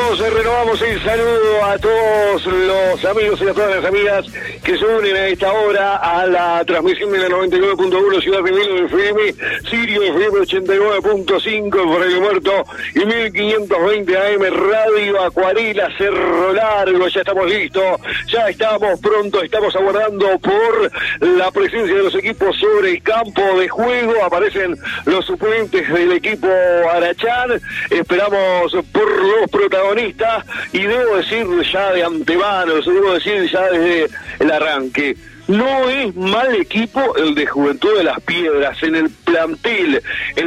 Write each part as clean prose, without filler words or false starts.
amigos, renovamos el saludo a todos los amigos y a todas las amigas que se unen a esta hora a la transmisión de la 99.1 Ciudad de Melo FM, Sirio FM 89.5 por el Muerto y 1520 AM Radio Acuarela Cerro Largo. Ya estamos listos, ya estamos pronto, estamos aguardando por la presencia de los equipos sobre el campo de juego. Aparecen los suplentes del equipo Arachán, esperamos por los protagonistas y debo decir ya de antemano, debo decir ya desde el arranque, no es mal equipo el de Juventud de las Piedras, en el plantel,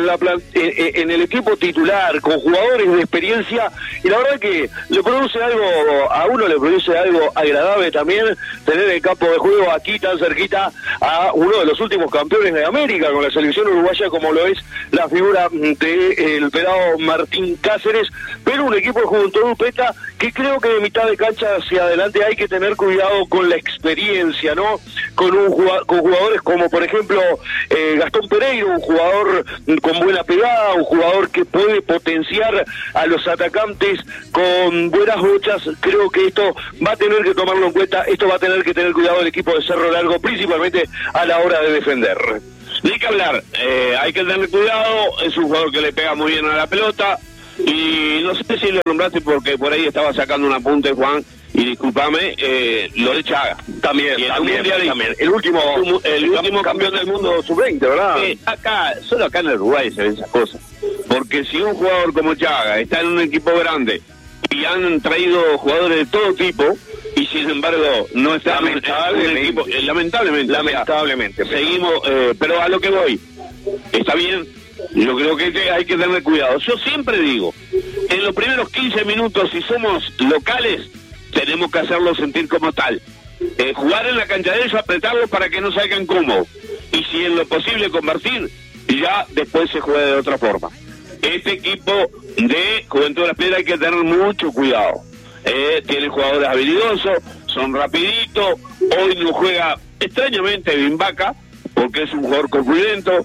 en el equipo titular, con jugadores de experiencia, y la verdad que le produce algo, a uno le produce algo agradable también tener el campo de juego aquí tan cerquita a uno de los últimos campeones de América con la selección uruguaya, como lo es la figura del pelado Martín Cáceres, pero un equipo de Juventud Upeta que creo que de mitad de cancha hacia adelante hay que tener cuidado con la experiencia, ¿no? Con jugadores como por ejemplo Gastón Pereira, un jugador con buena pegada, un jugador que puede potenciar a los atacantes con buenas bochas. Creo que esto va a tener que tomarlo en cuenta, esto va a tener que tener cuidado el equipo de Cerro Largo, principalmente a la hora de defender. Ni que hablar, hay que tener cuidado, es un jugador que le pega muy bien a la pelota, y no sé si lo nombraste porque por ahí estaba sacando un apunte, Juan, y discúlpame, lo de Chaga. También. El último campeón del mundo sub-20, ¿verdad? Solo acá en el Uruguay se ven esas cosas. Porque si un jugador como Chaga está en un equipo grande y han traído jugadores de todo tipo, y sin embargo no está en un equipo, lamentablemente. Seguimos, pero a lo que voy, está bien. Yo creo que hay que tener cuidado. Yo siempre digo, en los primeros 15 minutos, si somos locales, tenemos que hacerlo sentir como tal. Jugar en la cancha de ellos, apretarlos para que no salgan cómodos. Y si en lo posible convertir, ya después se juega de otra forma. Este equipo de Juventud de las Piedras hay que tener mucho cuidado. Tiene jugadores habilidosos, son rapiditos. Hoy no juega extrañamente Bimbaca, porque es un jugador corpulento,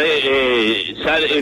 sabe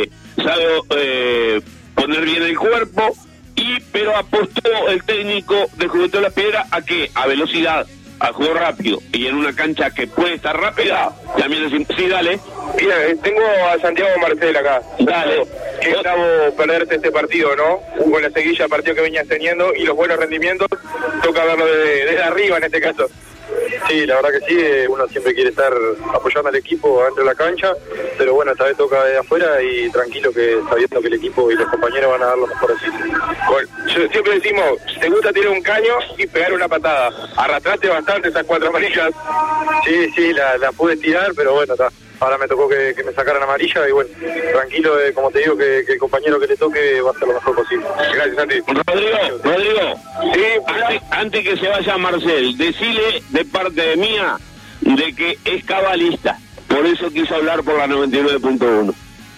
poner bien el cuerpo, pero apostó el técnico de Juventud de la Piedra a ¿qué? A velocidad, a juego rápido, y en una cancha que puede estar rápida, también es... Sí, dale. Mira, tengo a Santiago Marcel acá. Dale. Qué bravo perderte este partido, ¿no? Con la seguilla de partido que venías teniendo y los buenos rendimientos, toca verlo desde arriba en este caso. Sí, la verdad que sí, uno siempre quiere estar apoyando al equipo dentro de la cancha, pero bueno, esta vez toca de afuera y tranquilo que sabiendo que el equipo y los compañeros van a dar lo mejor así. Siempre decimos, te gusta tirar un caño y pegar una patada. Arrastraste bastante esas 4 amarillas. Sí, la pude tirar, pero bueno, está. Ahora me tocó que me sacaran amarilla y bueno, tranquilo, como te digo, que el compañero que le toque va a hacer lo mejor posible. Gracias, Santi. Rodrigo, sí, antes que se vaya Marcel, decile de parte mía de que es cabalista, por eso quiso hablar por la 99.1.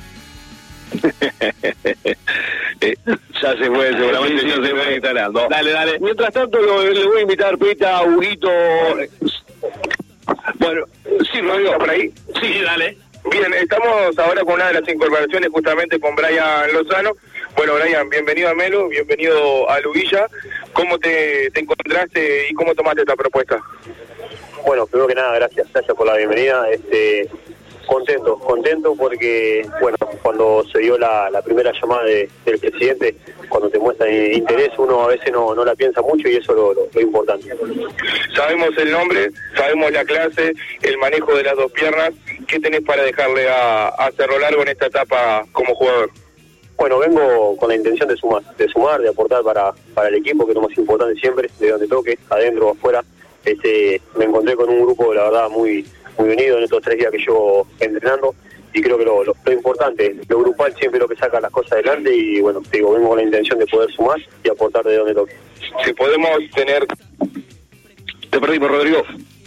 Ya se fue, seguramente sí, ya se fue instalando. Dale. Mientras tanto, le voy a invitar, Pita, Huguito. Bueno, sí, Rodrigo, por ahí. Sí, dale. Bien, estamos ahora con una de las incorporaciones justamente con Brian Lozano. Bueno, Brian, bienvenido a Melo, bienvenido a Lubilla. ¿Cómo te encontraste y cómo tomaste esta propuesta? Bueno, primero que nada, gracias por la bienvenida. Contento porque, bueno, cuando se dio la primera llamada del presidente, cuando te muestran interés, uno a veces no la piensa mucho y eso es lo importante. Sabemos el nombre, sabemos la clase, el manejo de las dos piernas. ¿Qué tenés para dejarle a Cerro Largo en esta etapa como jugador? Bueno, vengo con la intención de sumar, de aportar para el equipo, que es lo más importante siempre, de donde toque, adentro o afuera. Me encontré con un grupo, la verdad, muy unido en estos 3 días que llevo entrenando, y creo que lo importante, lo grupal siempre es lo que saca las cosas adelante, y bueno, vengo con la intención de poder sumar y aportar de donde toque. Si podemos tener... Te perdimos, Rodrigo.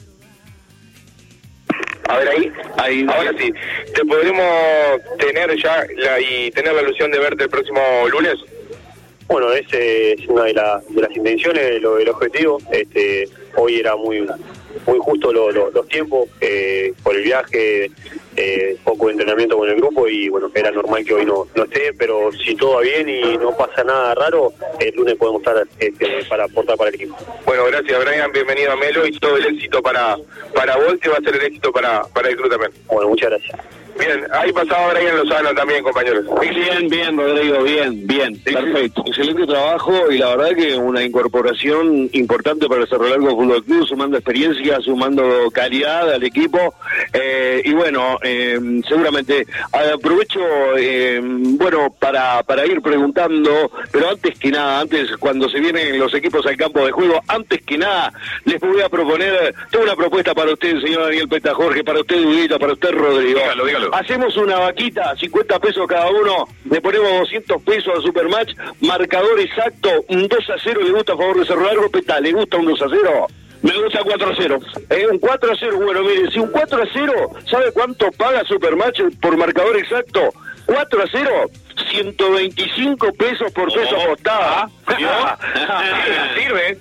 A ver ahí. Ahora sí. ¿Te podremos tener ya y tener la ilusión de verte el próximo lunes? Bueno, ese es una de las intenciones, el objetivo. Hoy era muy justo los tiempos, por el viaje, poco entrenamiento con el grupo y bueno, era normal que hoy no esté, pero si todo va bien y no pasa nada raro, el lunes podemos estar para aportar para el equipo. Bueno, gracias Brian, bienvenido a Melo y todo el éxito para vos, que va a ser el éxito para el club también. Bueno, muchas gracias. Bien, ahí pasaba Brian Lozano también, compañeros. Bien, Rodrigo, bien, perfecto. Excelente trabajo y la verdad que una incorporación importante para el Cerro Largo Fútbol Club, sumando experiencia, sumando calidad al equipo. Y bueno, seguramente aprovecho, bueno, para ir preguntando, pero antes que nada, cuando se vienen los equipos al campo de juego, antes que nada, les voy a proponer, tengo una propuesta para usted, señor Daniel Peta Jorge, para usted, Dudita, para usted, Rodrigo. Dígalo. Hacemos una vaquita, 50 pesos cada uno, le ponemos 200 pesos al Supermatch, marcador exacto, un 2-0, ¿le gusta a favor de Cerro Largo? Peta, ¿le gusta un 2-0? Me gusta 4-0. Un 4-0, bueno, mire, si un 4-0, ¿sabe cuánto paga Supermatch por marcador exacto? 4-0, 125 pesos por peso apostada. Sirve.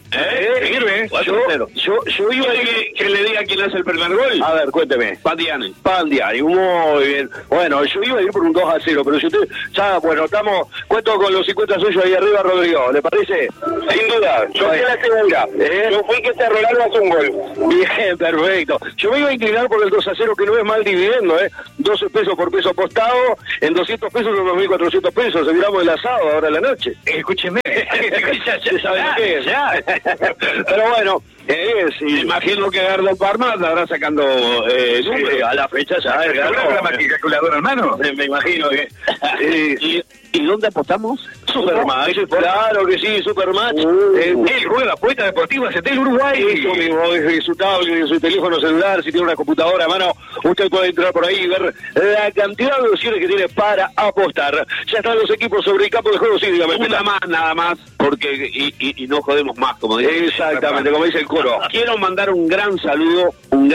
Yo iba a que le diga quién hace el primer gol. A ver, cuénteme. Pandiani, muy bien. Bueno, yo iba a ir por un 2-0, pero si usted, ya, bueno, cuento con los 50 suyos ahí arriba, Rodrigo, ¿le parece? Sin duda, yo te la asegura. Yo fui que Cerro Largo hace un gol. Bien, perfecto. Yo me iba a inclinar por el 2-0, que no es mal dividendo, 12 pesos por peso apostado, en 200 pesos son 2.400 pesos, aseguramos el asado ahora en la noche. escúcheme. Ya saben qué es. Pero bueno, Imagino que Gardo Parma estará sacando números. A la fecha ya. ¿Calculadora en mano? Me imagino que... ¿Y dónde apostamos? Supermatch, claro que sí, Supermatch. Él juega apuestas deportivas en el Uruguay. Eso mismo, desde su tablet, de su teléfono celular, si tiene una computadora a mano, usted puede entrar por ahí y ver la cantidad de opciones que tiene para apostar. Ya están los equipos sobre el campo de juego, sí, dígame. Una más, nada más, porque y no jodemos más, como dice. Exactamente, como dice el coro. Quiero mandar un gran saludo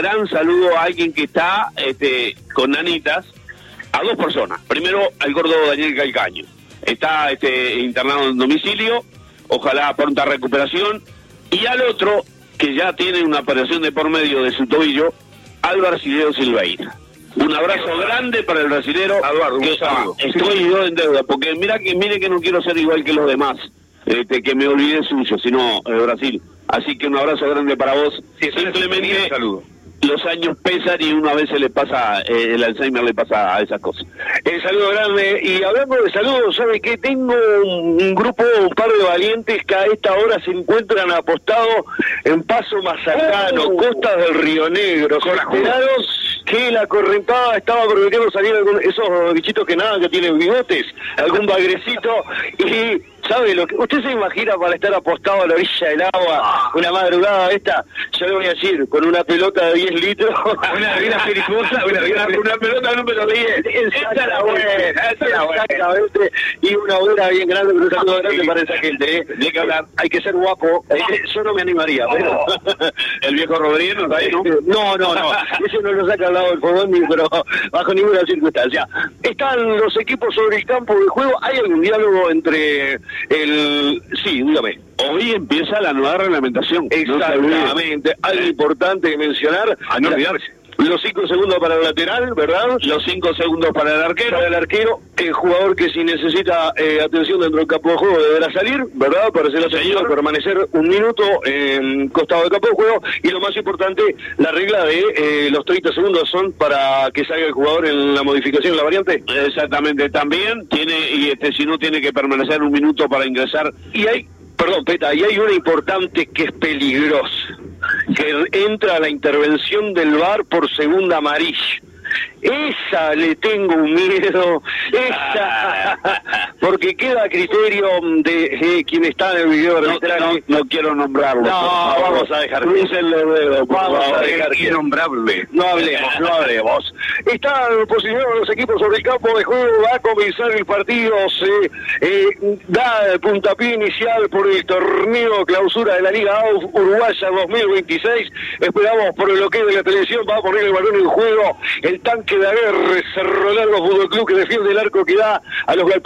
a alguien que está con nanitas, a dos personas. Primero, al gordo Daniel Calcaño. Está internado en domicilio, ojalá pronta recuperación. Y al otro, que ya tiene una operación de por medio de su tobillo, al brasilero Silveira. Un abrazo grande para el brasilero. Eduardo, un saludo. Estoy yo en deuda, porque mire que no quiero ser igual que los demás, que me olvidé suyo, sino Brasil. Así que un abrazo grande para vos. Sí, simplemente un saludo. Los años pesan y una vez se le pasa, el Alzheimer le pasa a esas cosas. El saludo grande. Y hablando de saludos, ¿sabe qué? Tengo un grupo, un par de valientes que a esta hora se encuentran apostados en Paso Mazacano, costas del Río Negro. Se enteraron que la correntada estaba permitiendo salir esos bichitos que nadan, que tienen bigotes, algún bagrecito, y ¿sabe lo que usted se imagina para estar apostado a la orilla del agua una madrugada esta? Yo le voy a decir, con una pelota de 10 litros, una pericosa, una pelota número 10, esa la buena, exactamente, y una hoguera bien grande, pero un saludo grande para esa gente, Hay que hablar. hay que ser guapo, yo no me animaría, pero... El viejo Rodríguez no está ahí, ¿no? No, eso no lo saca al lado del fogón, pero bajo ninguna circunstancia. Están los equipos sobre el campo de juego, ¿hay algún diálogo entre sí, dígame? Hoy empieza la nueva reglamentación. Exactamente, algo importante que mencionar, A no olvidarse. los 5 segundos para el lateral, ¿verdad? Los 5 segundos para el arquero. Para el arquero, el jugador que si necesita atención dentro del campo de juego deberá salir, ¿verdad? Para hacer la señal, permanecer un minuto en costado del campo de juego. Y lo más importante, la regla de los 30 segundos son para que salga el jugador en la modificación de la variante. Exactamente, también tiene, y si no tiene que permanecer un minuto para ingresar. Y hay, perdón, Peta, y hay una importante que es peligrosa, que entra a la intervención del VAR por segunda amarilla. Esa le tengo un miedo, esa, porque queda a criterio de quien está en el video arbitral. No quiero nombrarlo. No, vamos a dejar. Crucen los dedos, Vamos a dejar que Innombrable. no hablemos. Están posicionados los equipos sobre el campo de juego, va a comenzar el partido, se da el puntapié inicial por el torneo clausura de la Liga Uruguaya 2026. Esperamos por el bloqueo de la televisión, va a poner el balón en juego el tanque de Aguerre, Cerro Largo Fútbol Club, que defiende el arco que da a los galpones municipales.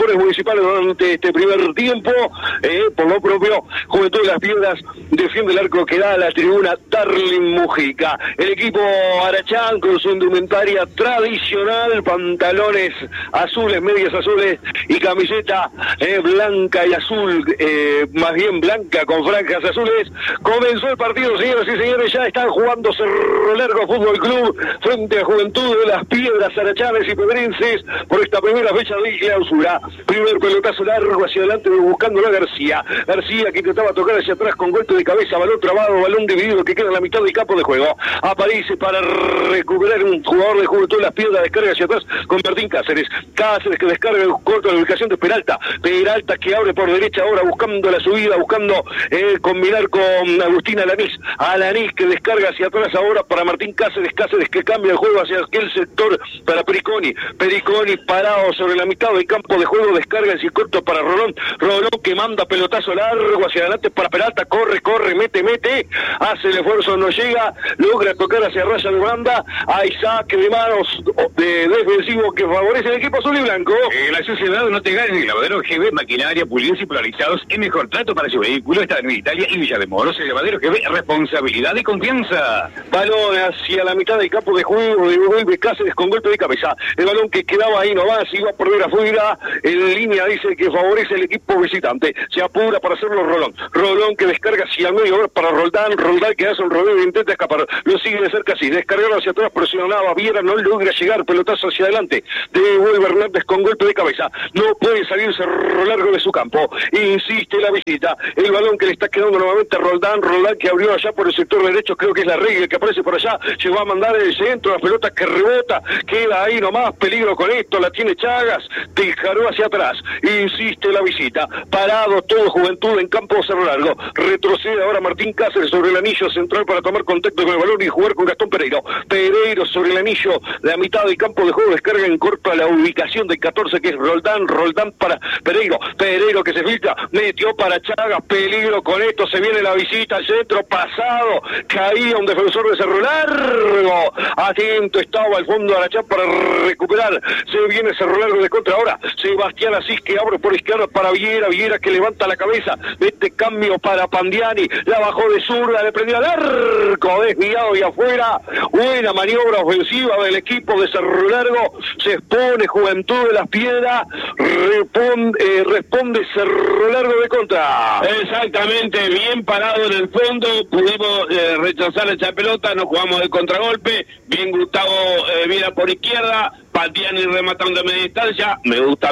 principales durante este primer tiempo. Por lo propio, Juventud de las Piedras defiende el arco que da a la tribuna Darling Mujica. El equipo Arachán con su indumentaria tradicional, pantalones azules, medias azules y camiseta blanca y azul, más bien blanca con franjas azules. Comenzó el partido, señoras y señores, ya están jugando Cerro Largo Fútbol Club frente a Juventud de las Piedras, Arachanes y Pedrenses por esta primera fecha de clausura. Primer pelotazo largo hacia adelante buscando a García. García que intentaba tocar hacia atrás con golpe de cabeza, balón trabado, balón dividido que queda en la mitad del campo de juego. Aparece para recuperar un jugador de Juventud de las Piedras, descarga hacia atrás con Martín Cáceres. Cáceres que descarga el corto de la ubicación de Peralta. Peralta que abre por derecha ahora buscando la subida, buscando combinar con Agustín Alanís. Alanís que descarga hacia atrás ahora para Martín Cáceres. Cáceres que cambia el juego hacia aquel sector para Periconi. Periconi parado sobre la mitad del campo de juego, descarga el corto para Rolón. Rolón que manda pelotazo largo hacia adelante para Peralta. Corre, mete. Hace el esfuerzo, no llega. Logra tocar hacia raya de banda. Hay saque de manos de defensivo que favorece el equipo azul y blanco. La sociedad no te gane. Lavadero GB, maquinaria, pulidos y polarizados. El mejor trato para su vehículo está en Italia y Villa de Moros. El Lavadero GB, responsabilidad y confianza. Balón hacia la mitad del campo de juego, devuelve Cáceres con golpe de cabeza. El balón que quedaba ahí nomás, iba por ver afuera. En línea dice que favorece el equipo visitante. Se apura para hacerlo Rolón. Rolón que descarga hacia el medio ahora para Roldán. Roldán que hace un rodeo e intenta escapar. Lo sigue de cerca así. Descargado hacia atrás, presionaba Viera, no logra llegar. Pelotazo hacia adelante. Devuelve Hernández con golpe de cabeza. No puede salir Cerro Largo de su campo. Insiste la visita. El balón que le está quedando nuevamente a Roldán. Roldán que abrió allá por el sector derecho. Creo que es la regla que aparece por allá. Llegó a mandar el centro. La pelota que rebota. Queda ahí nomás. Peligro con esto. La tiene Chagas. Descargó hacia atrás. Insiste la visita. Parado todo Juventud en campo Cerro Largo. Retrocede ahora Martín Cáceres sobre el anillo central para tomar contacto con el balón y jugar con Gastón Pereiro. Pereiro sobre el anillo. La mitad del campo de juego descarga en corto a la ubicación del 14 que es Roldán. Roldán para Pereiro. Pereiro que se filtra. Metió para Chagas. Peligro con esto. Se viene la visita al centro pasado. Caía un defensor de Cerro Largo. Atento estaba al fondo de Arachán para recuperar. Se viene Cerro Largo de contra ahora. Sebastián Asís que abre por izquierda para Viera. Viera que levanta la cabeza. Este cambio para Pandiani. La bajó de zurda. Le prendió al arco. Desviado y afuera. Buena maniobra ofensiva del equipo de Cerro Largo. Se expone Juventud de las Piedras. Responde Cerro Largo de contra. Exactamente, bien parado en el fondo, pudimos rechazar esa pelota, nos jugamos de contragolpe, bien Gustavo Viera por izquierda, Pandiani rematando a media distancia, me gusta.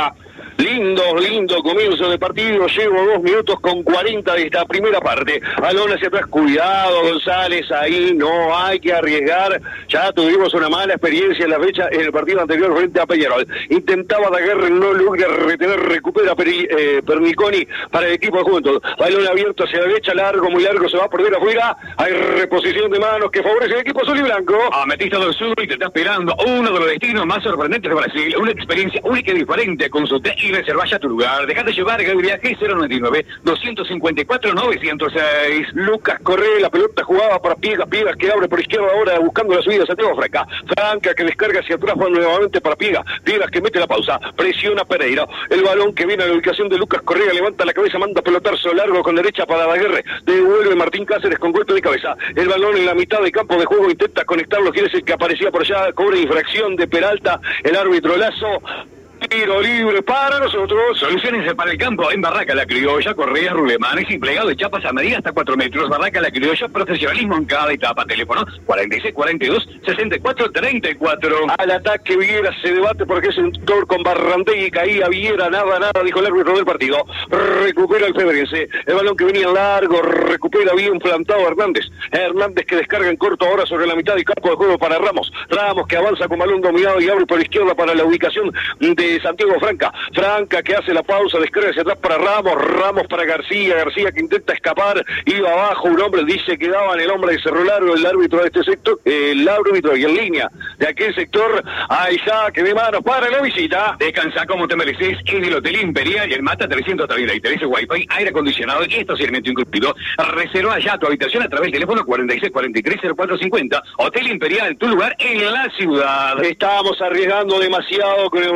Lindo comienzo de partido. Llevo 2 minutos con 40 de esta primera parte. Balón hacia atrás, cuidado González, ahí no hay que arriesgar. Ya tuvimos una mala experiencia en la fecha en el partido anterior frente a Peñarol. Intentaba Daguerre, no logra retener, recupera Perniconi para el equipo de Juventud. Balón abierto hacia la derecha, muy largo, se va a perder afuera. Hay reposición de manos que favorece el equipo azul y blanco. Ametista del Sur y te está esperando uno de los destinos más sorprendentes de Brasil. Una experiencia única y diferente con su té y reserva ya tu lugar. Dejate llevar, el viaje 099-254-906. Lucas Correa, la pelota jugaba para Piegas que abre por izquierda ahora buscando la subida de Santiago Franca que descarga hacia atrás nuevamente para Piegas que mete la pausa, presiona Pereira, el balón que viene a la ubicación de Lucas Correa, levanta la cabeza, manda pelotazo largo con derecha para Daguerre, devuelve Martín Cáceres con golpe de cabeza, el balón en la mitad del campo de juego, intenta conectarlo, quiere decir que aparecía por allá, cobra infracción de Peralta, el árbitro Lazo. Tiro libre para nosotros. Soluciones para el campo en Barraca La Criolla, correas, rulemanes y plegado de chapas a medida hasta 4 metros. Barraca La Criolla, profesionalismo en cada etapa. Teléfono 4642-6434. Al ataque Viera se debate porque es un sector con Barrandegui, caía Viera, nada, dijo el árbitro del partido. Recupera el Febrense. El balón que venía largo, recupera bien plantado Hernández. Hernández que descarga en corto ahora sobre la mitad del campo de juego para Ramos. Ramos que avanza con balón dominado y abre por izquierda para la ubicación de Santiago Franca que hace la pausa, descarga hacia atrás para Ramos para García que intenta escapar, iba abajo un hombre, dice que daban el hombre de Cerro Largo, el árbitro de este sector, el árbitro y en línea de aquel sector, hay saque de manos para la visita. Descansa como te mereces en el Hotel Imperial y el Mata 333, Wi-Fi, aire acondicionado y estacionamiento incluido. Reserva ya tu habitación a través del teléfono 4643-0450. Hotel Imperial, tu lugar en la ciudad. Estamos arriesgando demasiado con los balones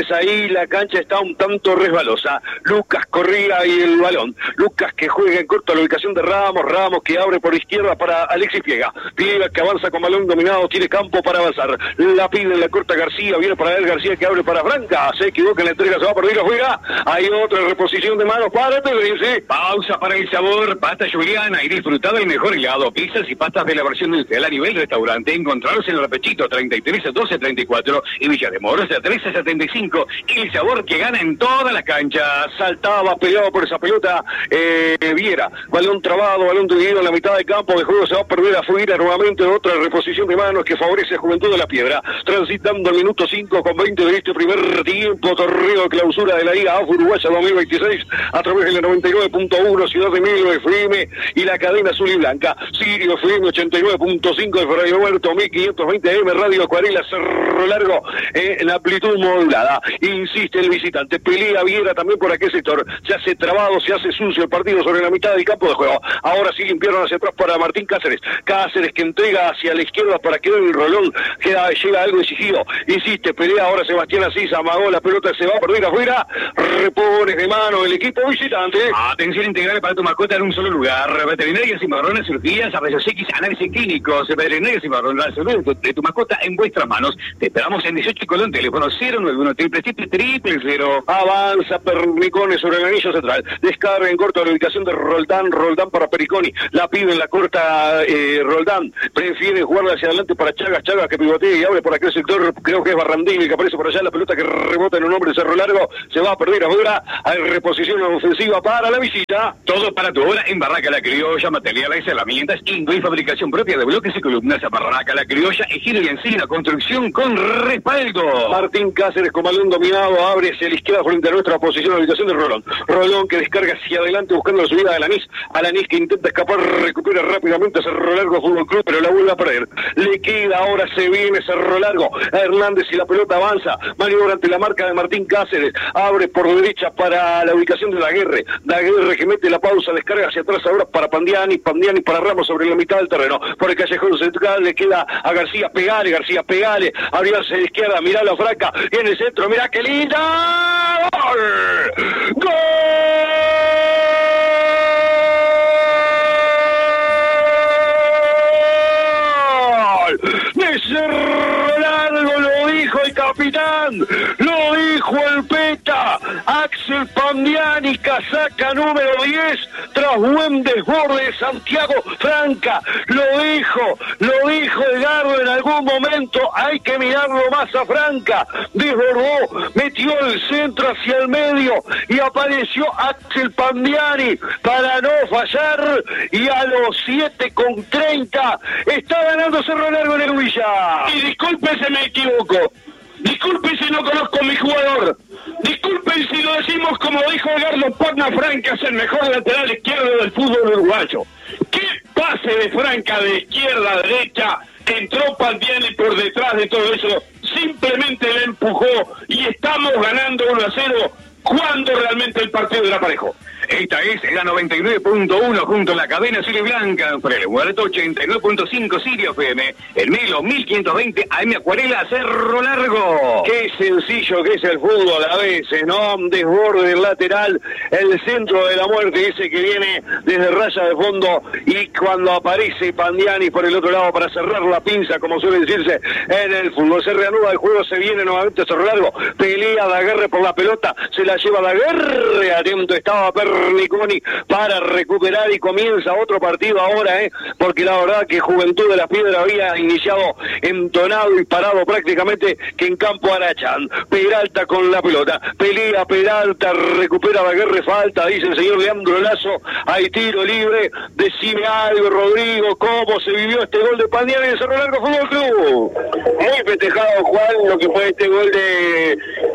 Martínez, ahí la cancha está un tanto resbalosa. Lucas corría y el balón. Lucas que juega en corto a la ubicación de Ramos. Ramos que abre por izquierda para Alexis Piega. Piega que avanza con balón dominado, tiene campo para avanzar. La pide en la corta García, viene para él García que abre para Franca. Se equivoca en la entrega, se va a perder afuera. Hay otra reposición de manos para Terense. Pausa para el sabor, pasta Juliana y disfrutar del mejor helado, pizzas y pastas de la versión industrial a nivel restaurante. Encontrarlos en el Repechito 33 12 34 y Villa de Moros de 13 75. El sabor que gana en todas las canchas. Saltaba, peleaba por esa pelota Viera. Balón trabado, balón dividido en la mitad del campo de juego, se va a perder afuera nuevamente. Otra reposición de manos que favorece a Juventud de la Piedra. Transitando el minuto 5 con 20 de este primer tiempo. Torneo de clausura de la Liga AFA Uruguaya 2026 a través de la 99.1 Ciudad de Milo FM y la cadena azul y blanca. Sirio FM 89.5 de Radio Huerto 1520 AM Radio Acuarela Cerro Largo en la amplitud modulada. Insiste el visitante, pelea Viera también por aquel sector. Se hace trabado, se hace sucio el partido sobre la mitad del campo de juego. Ahora sí limpiaron hacia atrás para Martín Cáceres. Cáceres que entrega hacia la izquierda para que el rolón llega algo exigido. Insiste, pelea ahora Sebastián Asís, amagó la pelota, se va a perder afuera. Repone de mano el equipo visitante. Atención integral para tu mascota en un solo lugar. Veterinarias y marrones, cirugías, rayos X, análisis clínicos. Veterinarias y marrones, la salud de tu mascota en vuestras manos. Te esperamos en 18 Colón, teléfono 091 000. Avanza Pernicones sobre el anillo central. Descarga en corto a la ubicación de Roldán. Roldán para Periconi. La pide en la corta Roldán. Prefiere jugarla hacia adelante para Chagas. Chagas que pivotea y abre por aquel sector. Creo que es Barrandini que aparece por allá. La pelota que rebota en un hombre de Cerro Largo. Se va a perder ahora. Hay reposición ofensiva para la visita. Todo para tu obra en Barraca La Criolla. Materiales, herramientas, y fabricación propia de bloques y columnas. Barraca La Criolla, Ejido y Encina. Construcción con respaldo. Martín Cáceres con balón dominado. Abre hacia la izquierda frente a nuestra posición. La ubicación de Rolón. Rolón que descarga hacia adelante buscando la subida de Alanís. Alanís que intenta escapar. Recupera rápidamente Cerro Largo Fútbol Club, pero la vuelve a perder. Le queda ahora, se viene Cerro Largo. A Hernández y la pelota avanza. Maniobra ante la marca de Martín Cáceres. Abre por derecha para la ubicación de Daguerre. Daguerre que mete la pausa, descarga hacia atrás ahora para Pandiani. Pandiani para Ramos sobre la mitad del terreno. Por el callejón central le queda a García Pegale. García Pegale. Abrióse de izquierda. Mirá la fraca. Y en el centro. Mirá qué linda. ¡Gol! ¡Gol! De Cerro Largo, lo dijo el capitán, lo dijo el Peta, Axel Pandiani, casaca número 10, tras buen desborde de Santiago Franca, lo dijo Edgardo en algún momento, hay que mirarlo más a Franca, desbordó, metió el centro hacia el medio y apareció Axel Pandiani para no fallar y a los 7:30 está ganando Cerro Largo en Eguilla. Y disculpen si me equivoco, disculpen si no conozco a mi jugador, disculpen si lo decimos como dijo Edgardo Pagna, Franca es el mejor lateral izquierdo del fútbol uruguayo. ¿Qué pase de Franca de izquierda a derecha? Entró Pandiani por detrás de todo eso, simplemente le empujó y estamos ganando 1-0 cuando realmente el partido era parejo. Esta es la 99.1 junto a la cadena azul y blanca, por el Huerto 89.5 Sirio FM, el Melo 1520 AM Acuarela Cerro Largo. Qué sencillo que es el fútbol a veces, ¿no? Desborde del lateral, el centro de la muerte, ese que viene desde raya de fondo y cuando aparece Pandiani por el otro lado para cerrar la pinza, como suele decirse en el fútbol. Se reanuda el juego, se viene nuevamente Cerro Largo, pelea Daguerre por la pelota, se la lleva Daguerre, atento estaba Perniconi para recuperar y comienza otro partido ahora, porque la verdad que Juventud de la Piedra había iniciado entonado y parado prácticamente que en campo Arachán. Peralta con la pelota, pelea Peralta, recupera Daguerre, falta, dice el señor Leandro Lazo, hay tiro libre, decime algo Rodrigo, cómo se vivió este gol de Pandiani en Cerro Largo Fútbol Club. Muy festejado, Juan, lo que fue este gol de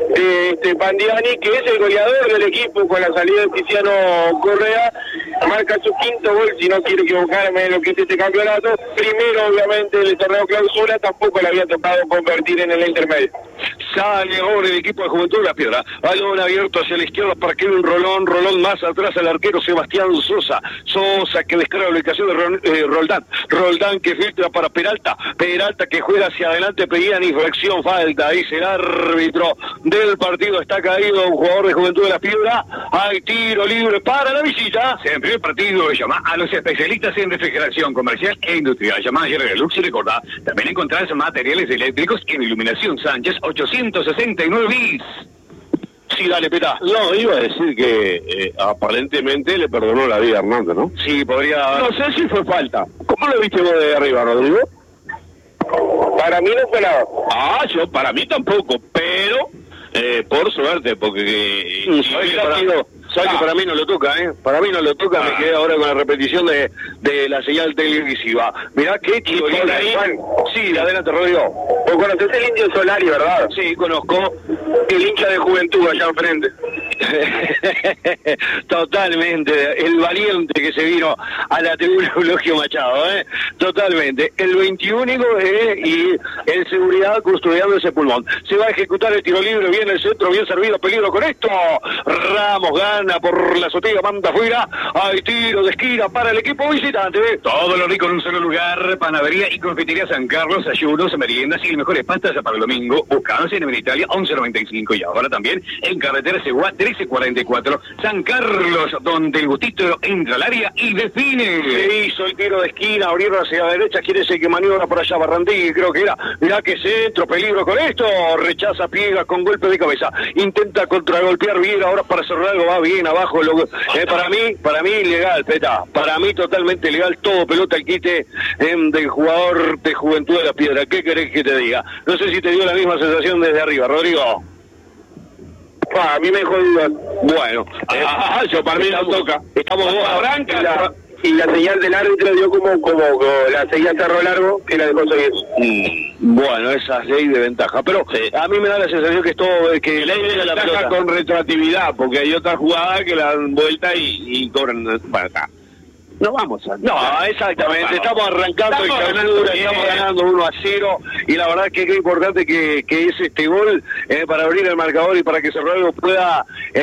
Pandiani, que es el goleador del equipo con la salida de Tiziano Correa, marca su quinto gol, si no quiero equivocarme en lo que es este campeonato. Primero, obviamente, el torneo clausura, tampoco le había tocado convertir en el intermedio. Sale ahora el equipo de Juventud de la Piedra. Balón abierto hacia la izquierda para Kevin Rolón. Rolón más atrás al arquero Sebastián Sosa. Sosa que descarga la ubicación de Roldán. Roldán que filtra para Peralta. Peralta que juega hacia adelante. Pedían infracción, falta. Dice el árbitro del partido. Está caído un jugador de Juventud de la Piedra. Hay tiro libre para la visita. En el primer partido llama a los especialistas en refrigeración comercial e industrial. Llama a Jerry Lux y recordá, también encontrarás materiales eléctricos en Iluminación Sánchez 869 bis. Sí, dale, Peta. No, iba a decir que aparentemente le perdonó la vida a Hernando, ¿no? Sí, podría... No sé si fue falta. ¿Cómo lo viste vos de arriba, Rodrigo? Para mí no fue nada. Para mí tampoco, pero por suerte, porque... ¿Sabes que para mí no lo toca, Para mí no lo toca, me quedé ahora con la repetición de la señal televisiva. Mirá qué chico. Sí, adelante, Rodrigo. Vos conocés el Indio Solari, ¿verdad? Sí, conozco. El hincha de Juventud allá enfrente. Totalmente, el valiente que se vino a la tribuna Eulogio Machado, totalmente, el 21 y el seguridad custodiando ese pulmón. Se va a ejecutar el tiro libre, viene el centro, bien servido, peligro con esto. Ramos gana por la azotea, manda afuera, hay tiro de esquina para el equipo visitante. Todo lo rico en un solo lugar, Panadería y Confitería San Carlos, ayunos, meriendas y mejores pastas para el domingo. Buscados en Italia 1195 y ahora también en carretera Seguá 1344, San Carlos, donde el gustito entra al área y define. Se hizo el tiro de esquina, abrieron hacia la derecha, quiere ese que maniobra por allá, Barrandí, creo que era. Mirá que centro, peligro con esto, rechaza Piega con golpe de cabeza, intenta contragolpear bien, ahora para cerrar algo va bien abajo. Para mí legal, Peta, para mí totalmente legal, todo pelota al quite del jugador de Juventud de la Piedra. ¿Qué querés que te diga? No sé si te dio la misma sensación desde arriba, Rodrigo. A mí me dejó dudas. Bueno, yo para mí no toca. Estamos dos arranca. Y la señal del árbitro dio como la señal cerro largo que la dejó seguir. Bueno, esa es ley de ventaja. Pero a mí me da la sensación que es todo que ley de la pelota con retroactividad, porque hay otra jugada que la dan vuelta y cobran. Bueno, está. No vamos a... No, exactamente, estamos arrancando el Clausura, estamos ganando 1-0 y la verdad que es importante que es este gol para abrir el marcador y para que Cerro Largo pueda,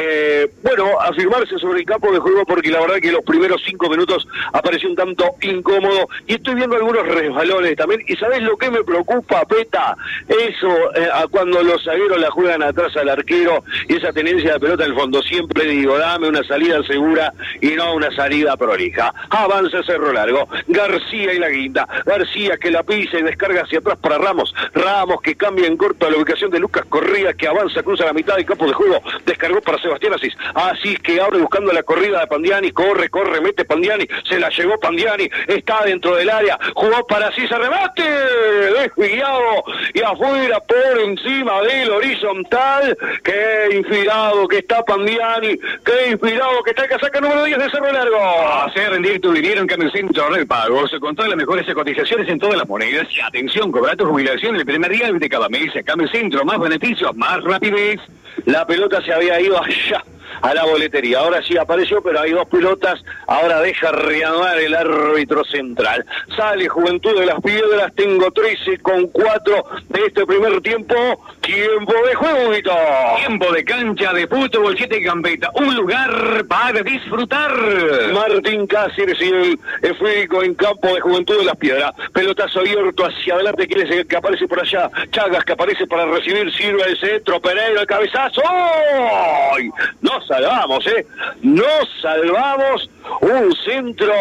afirmarse sobre el campo de juego, porque la verdad que los primeros 5 minutos apareció un tanto incómodo y estoy viendo algunos resbalones también. ¿Y sabés lo que me preocupa, Peta? Eso, cuando los zagueros la juegan atrás al arquero y esa tenencia de pelota en el fondo. Siempre digo, dame una salida segura y no una salida prolija. Avanza Cerro Largo, García y la guinda, García que la pisa y descarga hacia atrás para Ramos, Ramos que cambia en corto a la ubicación de Lucas Correa, que avanza, cruza la mitad del campo de juego, descargó para Sebastián Asís que abre buscando la corrida de Pandiani, corre, mete Pandiani, se la llevó Pandiani, está dentro del área, jugó para Asís, remate, desviado y afuera por encima del horizontal. Qué inspirado que está Pandiani, qué inspirado que está el casaca número 10 de Cerro Largo. Tu dinero en Cambio Centro Red Pagos, con todas las mejores cotizaciones en todas las monedas. Y atención, cobra tu jubilación el primer día de cada mes. Cambio Centro, más beneficios, más rapidez. La pelota se había ido allá a la boletería, ahora sí apareció, pero hay dos pelotas, ahora deja reanudar el árbitro central. Sale Juventud de las Piedras, tengo 13:04 de este primer tiempo. Tiempo de juego, Vito. Tiempo de cancha de fútbol, 7 Gambetta, un lugar para disfrutar. Martín Cáceres y el esférico en campo de Juventud de las Piedras. Pelotazo abierto hacia adelante, que aparece por allá. Chagas que aparece para recibir, sirve el centro, Pereira el cabezazo. ¡Ay! Nos salvamos, nos salvamos. Un centro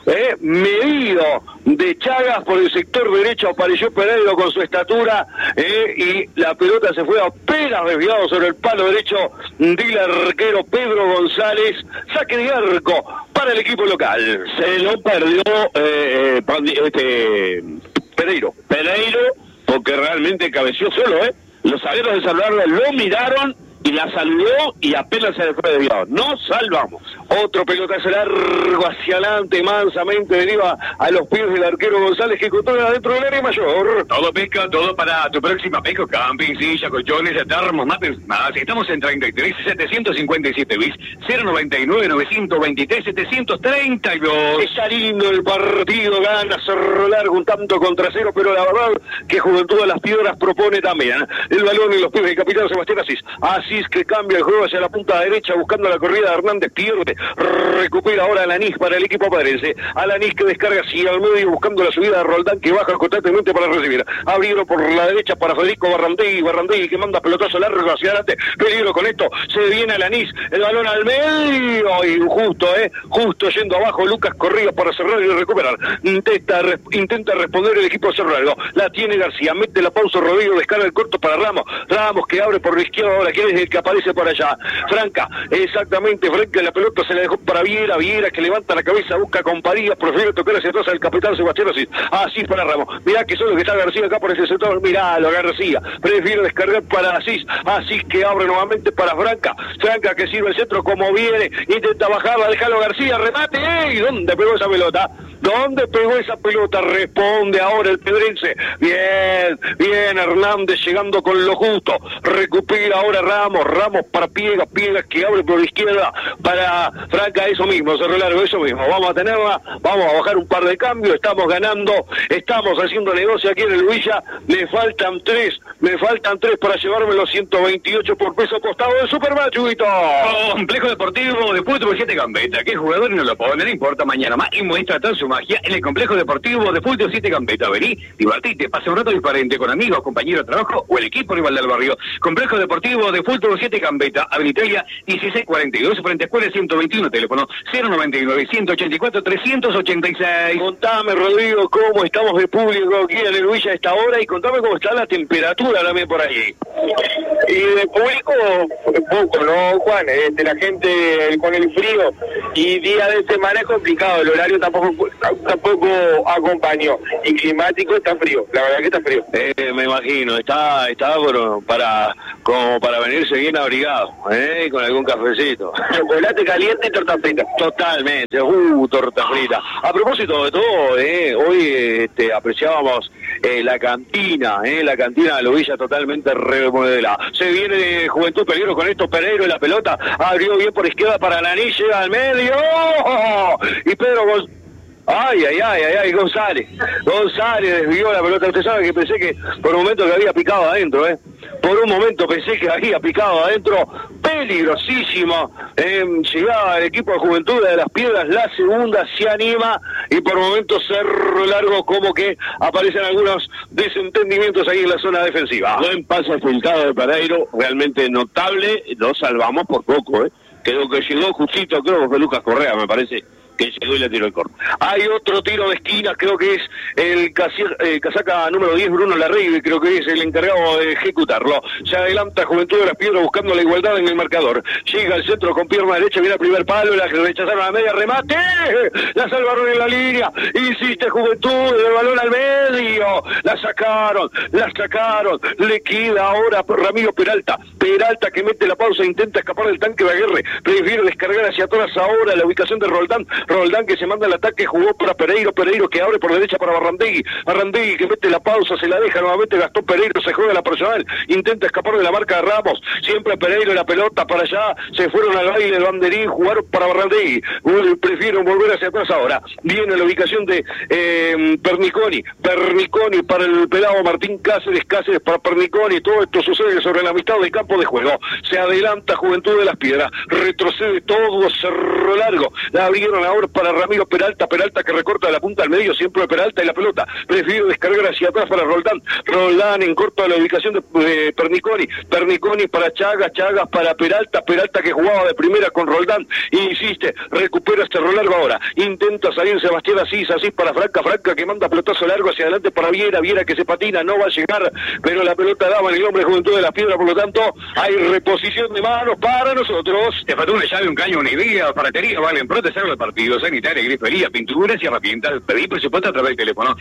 medido de Chagas por el sector derecho, apareció Pereira con su estatura y la pelota se fue apenas desviado sobre el palo derecho del arquero Pedro González. Saque de arco para el equipo local. Se lo perdió Pereiro, porque realmente cabeció solo, Los zagueros de Cerro Largo lo miraron y la saludó y apenas se le fue desviado. Nos salvamos. Otro pelotazo largo hacia adelante, mansamente deriva a los pies del arquero González, que controla dentro del área mayor. Todo pesca, todo para tu próxima pesca, camping, silla, colchones, termos, mates, más. Estamos en 33 757 bis, 099 923 732. Está lindo el partido, gana Cerro Largo un tanto contra cero, pero la verdad que Juventud de las Piedras propone también. El balón en los pies del capitán Sebastián Asís. Asís que cambia el juego hacia la punta derecha buscando la corrida de Hernández, pierde, recupera ahora Alanís para el equipo padrense. Alanís que descarga hacia el medio buscando la subida de Roldán, que baja constantemente para recibir. Abrieron por la derecha para Federico Barrandegui que manda pelotazo largo hacia adelante. Peligro con esto, se viene Alanís, el balón al medio y justo yendo abajo Lucas Correa para cerrar y recuperar. Intenta responder el equipo de Cerro Largo. La tiene García, mete la pausa Rodrigo, descarga el corto para Ramos que abre por la izquierda ahora, que es el que aparece por allá. Franca, exactamente, Franca, la pelota se la dejó para Viera que levanta la cabeza, busca compañía, prefiere tocar hacia atrás al capitán Sebastián Asís para Ramos. Mirá que solo que está García acá por ese sector, miralo García, prefiere descargar para Asís que abre nuevamente para Franca que sirve el centro como viene, intenta bajarla, déjalo García, remate, ¿y dónde pegó esa pelota? ¿Dónde pegó esa pelota? Responde ahora el pedrense. Bien Hernández llegando con lo justo. Recupera ahora Ramos para Piegas que abre por la izquierda para Franca, eso mismo, Cerro Largo, eso mismo. Vamos a tenerla, vamos a bajar un par de cambios, estamos ganando, estamos haciendo negocio aquí en el Villa. Me faltan tres para llevarme los 128 por peso costado del Supermachuito. Complejo Deportivo de Fútbol 7 Gambetta. ¿Qué jugador no lo pone? No importa, mañana más y muestra toda su magia en el Complejo Deportivo de Fútbol 7 Gambetta. Vení, divertite, pasa un rato diferente con amigos, compañeros de trabajo o el equipo rival del barrio. Complejo Deportivo de Fútbol 7 Gambetta, Avenida Italia 1642, frente a Escuela 121, teléfono 099 184 386. Contame, Rodrigo, cómo estamos de público aquí en el Villa a esta hora y contame cómo está la temperatura también por allí. Y de público, poco, ¿no, Juan? La gente con el frío y día de semana es complicado, el horario tampoco acompañó. Y climático está frío, la verdad que está frío. Me imagino, está como para venirse bien abrigado, con algún cafecito. Chocolate caliente y torta frita. Totalmente, torta frita. A propósito de todo, hoy apreciábamos la cantina de la Villa totalmente remodelada. Se viene de Juventud, peligro con esto, Pereiro en la pelota, abrió bien por izquierda para Alanís, llega al medio, y Pedro González desvió la pelota. Usted sabe que pensé que por un momento que había picado adentro, por un momento pensé que había picado adentro, peligrosísimo. Llegaba el equipo de Juventud de las Piedras, la segunda se anima y por momentos Cerro Largo como que aparecen algunos desentendimientos ahí en la zona defensiva. Buen pase filtrado de Pereiro, realmente notable, lo salvamos por poco, Creo que llegó justito, creo que fue Lucas Correa, me parece, que llegó y le tiró el corto. Hay otro tiro de esquina, creo que es el casaca número 10, Bruno Larribe, creo que es el encargado de ejecutarlo. Se adelanta Juventud de las Piedras buscando la igualdad en el marcador. Llega al centro con pierna derecha, viene al primer palo, la rechazaron a la media, remate, la salvaron en la línea, insiste Juventud, el balón al medio, la sacaron, le queda ahora Ramiro Peralta que mete la pausa, intenta escapar del tanque de Aguirre, prefiere descargar hacia atrás ahora la ubicación de Roldán que se manda el ataque, jugó para Pereiro que abre por derecha para Barrandegui que mete la pausa, se la deja nuevamente Gastón Pereiro, se juega la personal, intenta escapar de la marca de Ramos, siempre Pereiro la pelota para allá, se fueron al baile del banderín, jugaron para Barrandegui, prefieren volver hacia atrás ahora, viene la ubicación de Perniconi para el pelado Martín Cáceres para Perniconi, todo esto sucede sobre la mitad del campo de juego, se adelanta Juventud de las Piedras, retrocede todo Cerro Largo, la abrieron ahora para Ramiro Peralta que recorta de la punta al medio, siempre Peralta y la pelota, prefiere descargar hacia atrás para Roldán en corto a la ubicación de Perniconi para Chagas para Peralta que jugaba de primera con Roldán, insiste, recupera Cerro Largo ahora, intenta salir Sebastián Asís para Franca que manda pelotazo largo hacia adelante para Viera que se patina, no va a llegar, pero la pelota daba en el hombre de Juventud de las Piedras, por lo tanto hay reposición de manos para nosotros. Te faltó una llave, un caño, una idea, paratería, valen, protestar el partido. vestidos, sanitaria, grifería, pinturas y herramientas. Pedí presupuesto a través del teléfono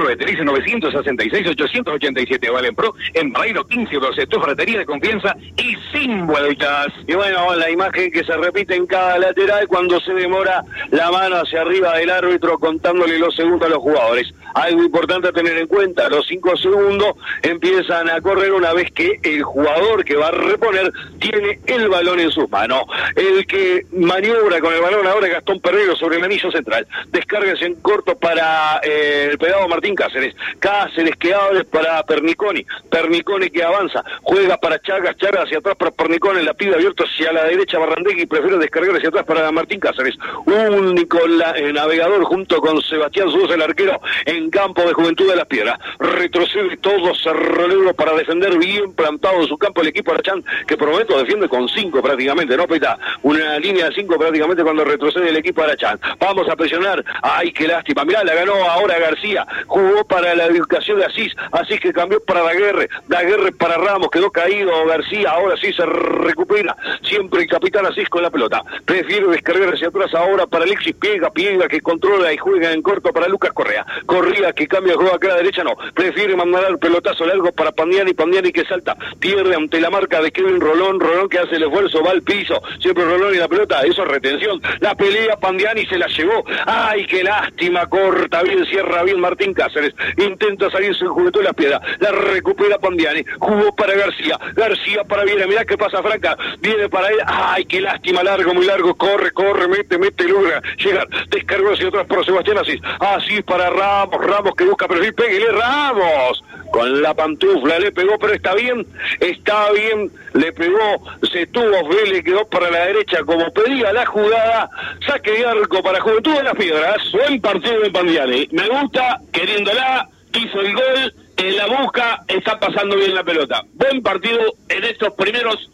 093-966-887. Valen Pro, en Barreiro 1512, tu ferretería de confianza y sin vueltas. Y bueno, la imagen que se repite en cada lateral cuando se demora la mano hacia arriba del árbitro contándole los segundos a los jugadores. Algo importante a tener en cuenta, los 5 segundos empiezan a correr una vez que el jugador que va a reponer tiene el balón en sus manos. El que maniobra con el balón ahora es Gastón Perrero sobre el anillo central. Descargas en corto para el pelado Martín Cáceres. Cáceres que abre para Perniconi. Perniconi que avanza. Juega para Chagas. Chagas hacia atrás para Perniconi. La pide abierto hacia la derecha Barrandegui. Prefiere descargar hacia atrás para Martín Cáceres. Único navegador junto con Sebastián Suárez, el arquero, en campo de Juventud de las Piedras. Retrocede todo Cerro para defender bien plantado en su campo el equipo Arachán, que por momento defiende con 5 prácticamente, ¿no, Peta? Una línea de 5 prácticamente cuando retrocede el equipo Arachán. Vamos a presionar. ¡Ay, qué lástima! Mirá, la ganó ahora García. Jugó para la educación de Asís. Asís que cambió para Daguerre. Daguerre para Ramos. Quedó caído García. Ahora sí se recupera. Siempre el capitán Asís con la pelota. Prefiere descargar hacia atrás ahora para Alexis Piega. Piega que controla y juega en corto para Lucas Correa. Correa que cambia el juego acá a la derecha. No. Prefiere mandar el pelotazo largo para Pandiani. Pandiani que salta. Pierde ante la marca de Kevin Rolón. Rolón que hace el esfuerzo. Va al piso. Siempre Rolón y la pelota. Eso es retención. La pelea Pandiani se la llevó. ¡Ay, qué lástima! Corta bien, cierra bien Martín Cáceres. Intenta salirse el Juventud de las Piedras. La recupera Pandiani. Jugó para García. García para Viera. Mirá qué pasa Franca. Viene para él. ¡Ay, qué lástima! Largo, muy largo. Corre, mete, logra llegar. Descargó hacia atrás por Sebastián Asís. Asís para Ramos. Ramos que busca perfil. Péguele Ramos. Con la pantufla le pegó, pero está bien. Le pegó. Se tuvo. Le quedó para la derecha como pedía la jugada. Saque de arco para Juventud de las Piedras. Buen partido de Pandiani. Me gusta, queriéndola, hizo el gol, la busca, está pasando bien la pelota. Buen partido en estos primeros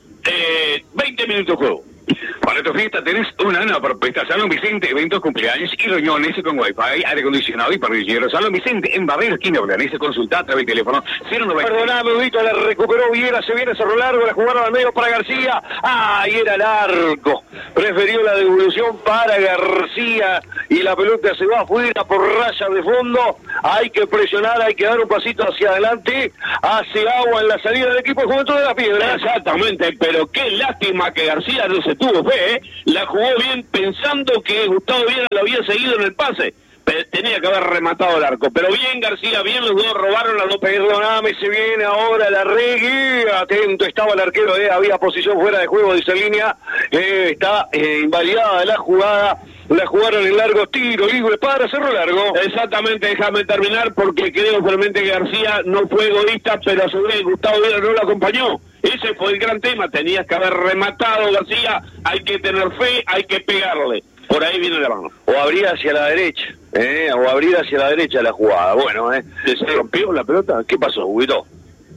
20 minutos de juego. Para tu fiesta tenés una nueva propuesta. Salón Vicente, eventos, cumpleaños y reuniones con wifi, aire acondicionado y parrillero. Salón Vicente en Barreiro, esquina Orleanice. Consulta a través del teléfono 090. Perdóname, Udito, la recuperó Viera, se viene Cerro Largo, la jugaron al medio para García. ¡Ay, era largo! Prefirió la devolución para García y la pelota se va afuera por raya de fondo. Hay que presionar, hay que dar un pasito hacia adelante. Hace agua en la salida del equipo de Juventud de las Piedras. Exactamente, pero qué lástima que García no se tuvo fe, La jugó bien pensando que Gustavo Viera lo había seguido en el pase. Tenía que haber rematado el arco, pero bien García, bien los dos, robaron las dos. Perdóname, se viene ahora la Regui, atento estaba el arquero, había posición fuera de juego, dice línea, está invalidada la jugada. La jugaron en largo, tiro libre para Cerro Largo. Exactamente, déjame terminar porque creo realmente que García no fue egoísta, pero a su vez Gustavo Viera no lo acompañó. Ese fue el gran tema, tenías que haber rematado García, hay que tener fe, hay que pegarle. Por ahí viene la mano. O abrir hacia la derecha, o abrir hacia la derecha la jugada. Bueno, ¿se rompió la pelota? ¿Qué pasó, Huguito?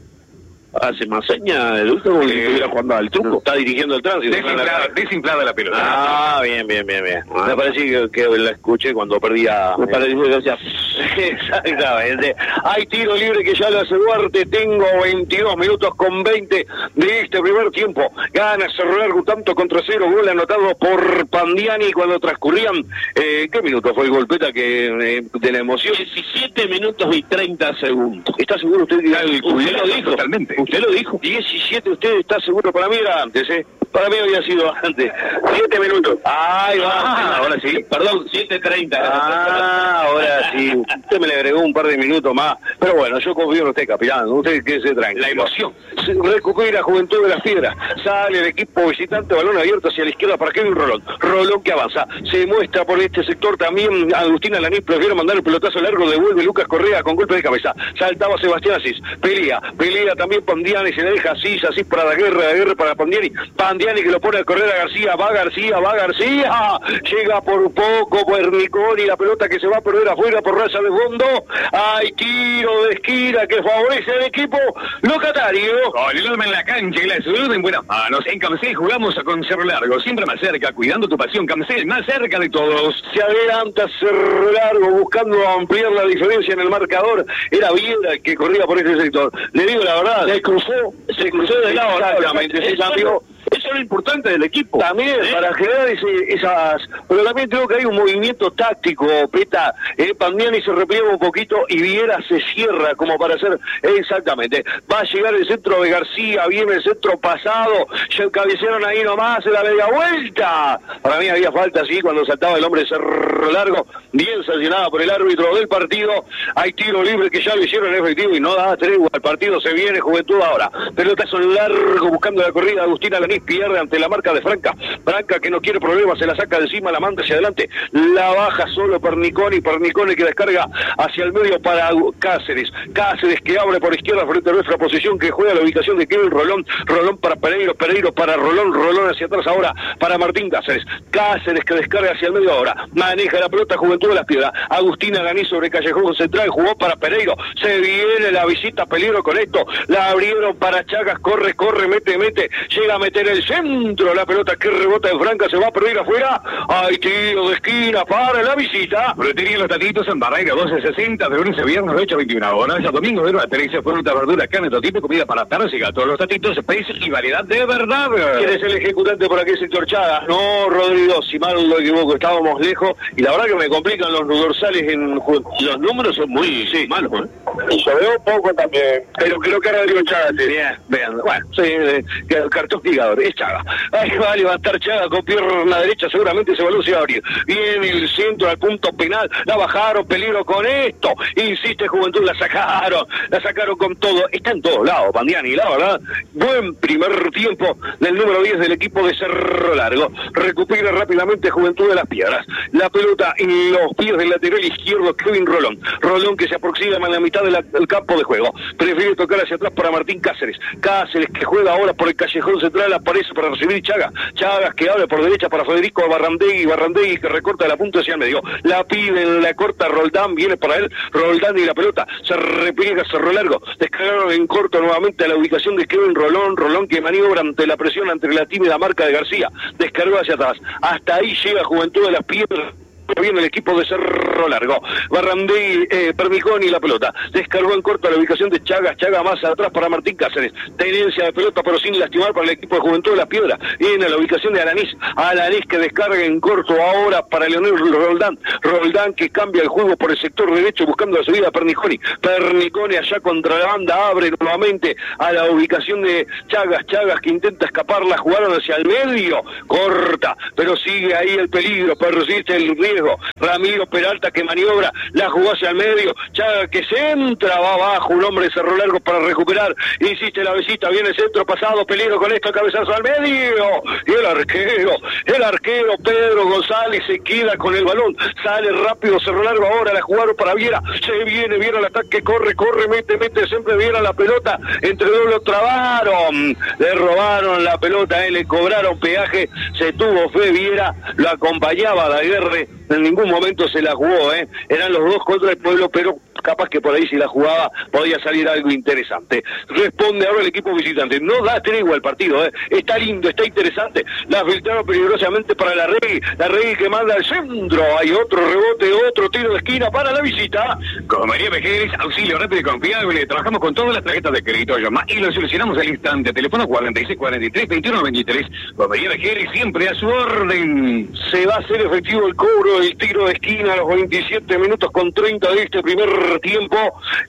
Hace más señas el último que estuviera jugando al truco. Está dirigiendo el tránsito. Desinflada la pelota. Ah, bien. Me pareció que la escuché cuando perdía. Me pareció que decía. Exactamente. Hay tiro libre que ya lo hace Duarte. Tengo 22 minutos con 20 de este primer tiempo. Gana Cerro Largo tanto contra 0. Gol anotado por Pandiani cuando transcurrían. ¿Qué minuto fue el golpeta que de la emoción? 17 minutos y 30 segundos. ¿Está seguro usted que usted lo dijo? Totalmente. Usted lo dijo. 17, usted está seguro. Para mí era antes, Para mí había sido antes. 7 minutos. Ahí va. Ahora sí. Perdón, 7:30. Ahora sí. Usted me le agregó un par de minutos más. Pero bueno, yo confío en usted, capitán. Usted que se tranquilo. La emoción. Se recupera Juventud de las Piedras. Sale el equipo visitante, balón abierto hacia la izquierda para Kevin Rolón. Rolón que avanza. Se muestra por este sector también. Agustín Alanís prefiere mandar el pelotazo largo. Devuelve Lucas Correa con golpe de cabeza. Saltaba Sebastián Asís. Pelea también Pandiani. Se le deja Asís para Daguerre para Pandiani. Pandiani que lo pone a correr a García. Va García. Llega por poco Perniconi. La pelota que se va a perder afuera por raya de fondo. Hay tiro de esquina que favorece al equipo locatario. Con el alma en la cancha y la salud en buenas manos. En Camcel jugamos con Cerro Largo. Siempre más cerca, cuidando tu pasión. Camcel, más cerca de todos. Se adelanta Cerro Largo buscando ampliar la diferencia en el marcador. Era Viera el que corría por ese sector. Le digo la verdad. Se cruzó de lado. Exactamente, se cambió. Es eso es lo importante del equipo. También, para generar esas... Pero también creo que hay un movimiento táctico, Peta. Pandiani se repliega un poquito y Viera se cierra como para hacer... Exactamente. Va a llegar el centro de García, viene el centro pasado, ya cabecearon ahí nomás en la media vuelta. Para mí había falta, sí, cuando saltaba el hombre de Cerro Largo, bien sancionada por el árbitro del partido. Hay tiro libre que ya lo hicieron en efectivo y no da tregua. El partido se viene, Juventud ahora. Pelotazo largo buscando la corrida. Agustín Alanís pierde ante la marca de Franca. Franca que no quiere problemas, se la saca de encima, la manda hacia adelante. La baja solo Perniconi que descarga hacia el medio para Cáceres. Cáceres que abre por izquierda frente a nuestra posición, que juega la ubicación de Kevin Rolón. Rolón para Pereiro para Rolón. Rolón hacia atrás ahora para Martín Cáceres. Cáceres que descarga hacia el medio ahora. Maneja la pelota Juventud de las Piedras. Agustín Alanís sobre Callejón Central, jugó para Pereiro. Se viene la visita, peligro con esto. La abrieron para Chagas, corre, mete. Llega a meter el centro. La pelota que rebota en Franca, se va a perder afuera. Hay tiro de esquina para la visita. Frutería Los Tatitos en Barreira 1260, de lunes a viernes de 8 a 21 horas. El domingo de 1 a 13, fruta, verdura, carne, todo tipo, comida para perros y gatos. Los Tatitos, precios y variedad de verdad. ¿Quién es el ejecutante por aquí, sector Chagas? No, Rodrigo, si mal no equivoco, estábamos lejos. Y la verdad que me complican los dorsales en... Los números son muy malos, Y yo veo poco también, pero creo que era Rodrigo Chagas. Bien, bueno, sí, el cartón ligador, es Chagas. Ahí va a levantar Chagas con pierna derecha, seguramente ese balón se va a abrir. Viene el centro al punto penal, la bajaron, peligro con esto. Insiste Juventud, la sacaron con todo. Está en todos lados, Pandiani, la verdad. Buen primer tiempo del número 10 del equipo de Cerro Largo. Recupera rápidamente Juventud de las Piedras. La pelota en los pies del lateral izquierdo, Kevin Rolón. Rolón que se aproxima a la mitad del campo de juego. Prefiere tocar hacia atrás para Martín Cáceres. Cáceres que juega ahora por el callejón central, aparece para recibir Chagas. Chagas que abre por derecha para Federico Barrandegui que recorta la punta hacia el medio. La pide en la corta Roldán, viene para él. Roldán y la pelota se repliega Cerro Largo. Descargaron en corto nuevamente a la ubicación de Kevin Rolón. Rolón que maniobra ante la presión, ante la tímida marca de García. Descargó hacia atrás. Hasta ahí llega Juventud de las Piedras. Viene el equipo de Cerro Largo. Barrandegui, Perniconi la pelota. Descargó en corto a la ubicación de Chagas más atrás para Martín Cáceres. Tenencia de pelota pero sin lastimar para el equipo de Juventud de las Piedras. Viene a la ubicación de Alanís que descarga en corto ahora para Leonel Roldán que cambia el juego por el sector derecho buscando la subida a Perniconi allá contra la banda, abre nuevamente a la ubicación de Chagas que intenta escapar, la jugaron hacia el medio, corta, pero sigue ahí el peligro, persiste el riesgo. Ramiro Peralta que maniobra, la jugó hacia el medio, Chagas que se entra, va abajo, un hombre de Cerro Largo para recuperar, insiste la visita, viene el centro pasado, peligro con esto, cabezazo al medio, y el arquero Pedro González se queda con el balón, sale rápido Cerro Largo, ahora la jugaron para Viera, se viene Viera al ataque, corre, mete siempre Viera la pelota, entre dos lo trabaron, le robaron la pelota, le cobraron peaje, se tuvo fe Viera, lo acompañaba Daguerre, en ningún momento se la jugó, eran los dos contra el pueblo, pero capaz que por ahí si la jugaba podía salir algo interesante. Responde ahora el equipo visitante, no da tregua el partido, está lindo, está interesante, la filtraron peligrosamente para la Regui que manda al centro, hay otro rebote, otro tiro de esquina para la visita. Comería Vejeres, auxilio rápido y confiable, trabajamos con todas las tarjetas de crédito y lo solucionamos al instante, teléfono 4643-2123, Comería Vejeres siempre a su orden. Se va a hacer efectivo el cobro del tiro de esquina a los 27 minutos con 30 de este primer tiempo.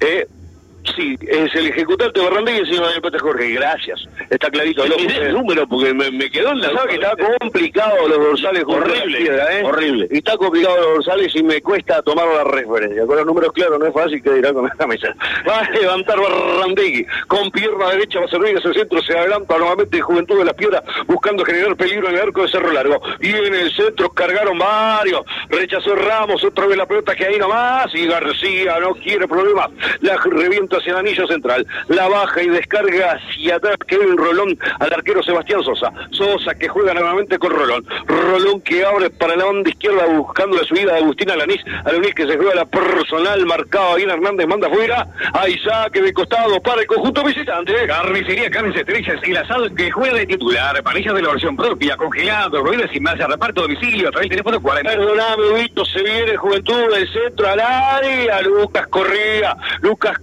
Sí, es el ejecutante Barrandegui, el señor Pete Jorge, gracias. Está clarito el número porque me quedó en la... ¿Sabes que está complicado los dorsales? Horrible. Y está complicado los dorsales y me cuesta tomar la referencia. Con los números claros no es fácil, que dirá con esta mesa. Va a levantar Barrandegui, con pierna derecha va a servir ese centro, se adelanta nuevamente Juventud de las Piedras, buscando generar peligro en el arco de Cerro Largo. Y en el centro cargaron varios, rechazó Ramos, otra vez la pelota que ahí nomás, y García no quiere problemas, la revienta hacia el anillo central, la baja y descarga hacia atrás Kevin Rolón al arquero Sebastián Sosa que juega nuevamente con Rolón que abre para la banda izquierda buscando la subida de Agustín Alanís que se juega la personal, marcado bien Hernández, manda afuera, hay saque de costado para el conjunto visitante. Carnicería Carnes Estrellas y la sal que juega de titular, panillas de la versión propia, congelado, ruedas sin masa, reparto a domicilio, a través del teléfono 40. Perdóname, Vito, se viene Juventud del centro al área, Lucas Correa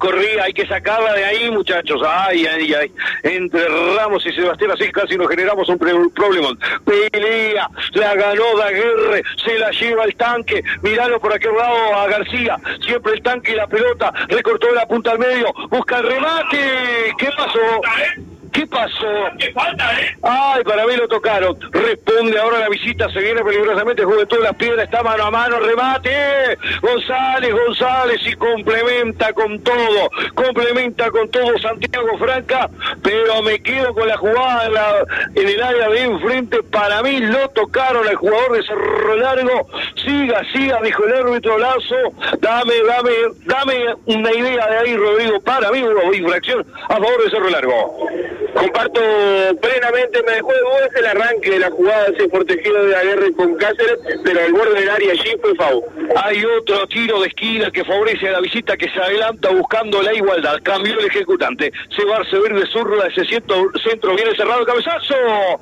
hay que sacarla de ahí, muchachos. Ay. Entre Ramos y Sebastián Asís casi nos generamos un problemón. Pelea, la ganó Daguerre, se la lleva el tanque. Miralo por aquel lado a García. Siempre el tanque y la pelota. Recortó la punta al medio. Busca el remate. ¿Qué pasó? ¿Qué pasó? ¿Qué falta, Ay, para mí lo tocaron. Responde ahora la visita, se viene peligrosamente. Juventud de las Piedras, está mano a mano, remate. González y complementa con todo Santiago Franca, pero me quedo con la jugada en el área de enfrente. Para mí lo tocaron al jugador de Cerro Largo. Siga, dijo el árbitro Lazo. Dame una idea de ahí, Rodrigo. Para mí hubo infracción a favor de Cerro Largo. Comparto plenamente, me dejó de dudas el arranque de la jugada, ese fortejeo de Daguerre con Cáceres, pero el borde del área allí fue FAU. Hay otro tiro de esquina que favorece a la visita, que se adelanta buscando la igualdad. Cambió el ejecutante, se va a servir de zurda, ese centro viene cerrado, el cabezazo.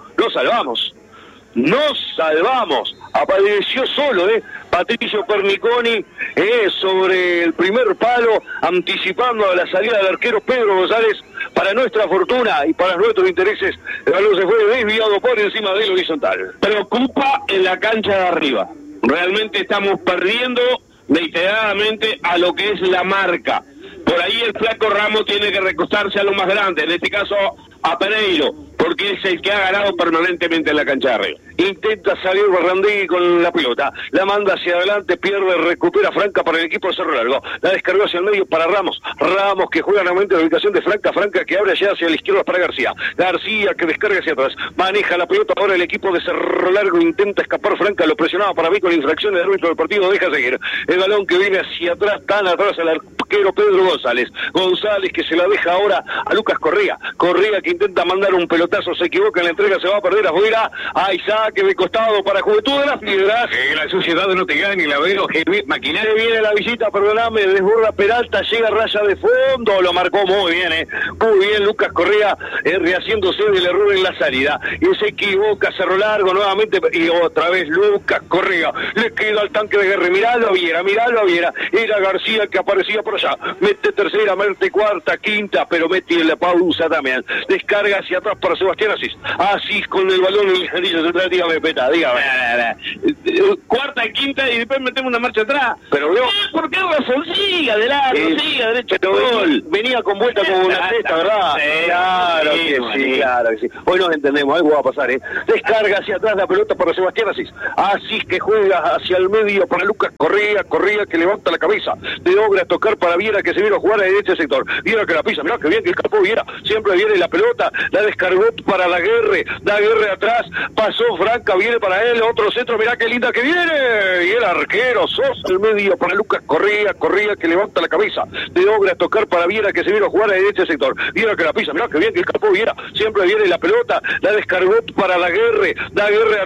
Nos salvamos. Apareció solo, Patricio Perniconi, sobre el primer palo, anticipando a la salida del arquero Pedro González. Para nuestra fortuna y para nuestros intereses, el balón se fue desviado por encima del horizontal. Preocupa en la cancha de arriba. Realmente estamos perdiendo reiteradamente a lo que es la marca. Por ahí el flaco Ramos tiene que recostarse a lo más grande, en este caso a Pereiro, porque es el que ha ganado permanentemente en la cancha de arriba. Intenta salir Barrandegui con la pelota, la manda hacia adelante, pierde, recupera Franca para el equipo de Cerro Largo, la descargó hacia el medio para Ramos que juega nuevamente en la ubicación de Franca que abre allá hacia la izquierda para García que descarga hacia atrás, maneja la pelota ahora el equipo de Cerro Largo, intenta escapar Franca, lo presionaba para mí con infracción del árbitro del partido, deja seguir, el balón que viene hacia atrás, tan atrás al arquero Pedro González que se la deja ahora a Lucas Correa que intenta mandar un pelotazo, se equivoca en la entrega, se va a perder afuera, hay saque de costado para Juventud de las Piedras. Que la sociedad no te gane, la veo, maquinaria. Viene la visita, perdóname, desborda Peralta, llega raya de fondo, lo marcó muy bien Lucas Correa, rehaciéndose del error en la salida, y se equivoca Cerro Largo nuevamente, y otra vez Lucas Correa, le queda al tanque de Guerre, miralo a Viera, era García que aparecía por allá, mete tercera, mete cuarta, quinta, pero mete la pausa también, descarga hacia atrás para Sebastián Asís con el balón en el anillo central, dígame. Cuarta y quinta y después metemos una marcha atrás. Pero ¿por qué razón? Siga adelante, siga derecho. Venía con vuelta como una cesta, ¿verdad? Claro que sí. Hoy nos entendemos, algo va a pasar, Descarga hacia atrás la pelota para Sebastián Asís que juega hacia el medio para Lucas Correa que levanta la cabeza, logra tocar para Viera que se vino a jugar a derecha sector. Viera que la pisa, mirá que bien que escapó Viera, siempre viene la pelota, la descargó para Daguerre atrás, pasó Franca, viene para él, otro centro, mirá qué linda que viene, y el arquero Sosa el medio para Lucas Correa que levanta la cabeza, logra tocar para Viera que se vino a jugar a derecha sector. Viera que la pisa, mirá que bien que escapó Viera, siempre viene la pelota, la descargó para Daguerre